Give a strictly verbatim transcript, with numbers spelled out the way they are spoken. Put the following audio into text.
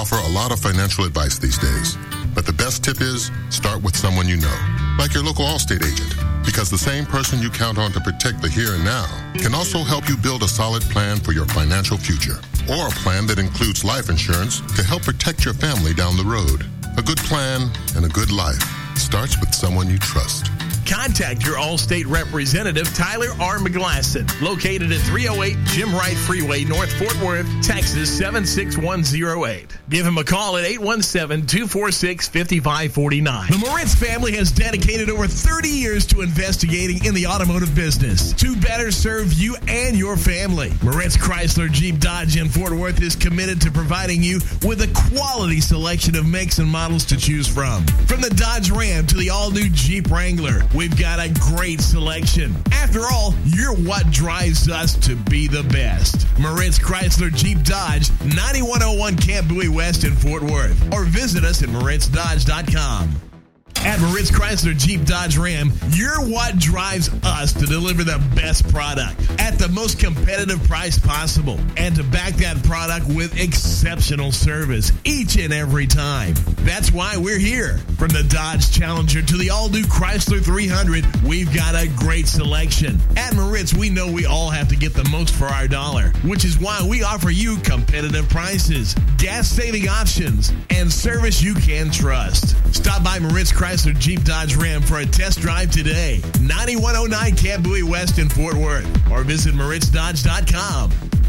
offer a lot of financial advice these days. But the best tip is start with someone you know, like your local Allstate agent, because the same person you count on to protect the here and now can also help you build a solid plan for your financial future, or a plan that includes life insurance to help protect your family down the road. A good plan and a good life starts with someone you trust. Contact your Allstate representative, Tyler R. McGlasson, located at three oh eight Jim Wright Freeway, North Fort Worth, Texas, seven six one oh eight. Give him a call at eight one seven, two four six, five five four nine. The Moritz family has dedicated over thirty years to investigating in the automotive business to better serve you and your family. Moritz Chrysler Jeep Dodge in Fort Worth is committed to providing you with a quality selection of makes and models to choose from. From the Dodge Ram to the all-new Jeep Wrangler, we've got a great selection. After all, you're what drives us to be the best. Moritz Chrysler Jeep Dodge, ninety-one oh one Camp Bowie West in Fort Worth. Or visit us at moritz dodge dot com. At Moritz Chrysler Jeep Dodge Ram, you're what drives us to deliver the best product at the most competitive price possible, and to back that product with exceptional service each and every time. That's why we're here. From the Dodge Challenger to the all-new Chrysler three hundred, we've got a great selection. At Moritz, we know we all have to get the most for our dollar, which is why we offer you competitive prices, gas-saving options, and service you can trust. Stop by Moritz Chrysler Jeep Dodge Ram for a test drive today. ninety-one oh nine Camp Bowie West in Fort Worth. Or visit moritz dodge dot com.